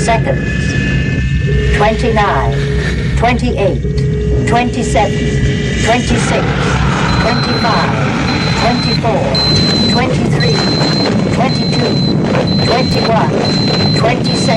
seconds. 29, 28, 27, 26, 25, 24, 23, 22, 21, 27,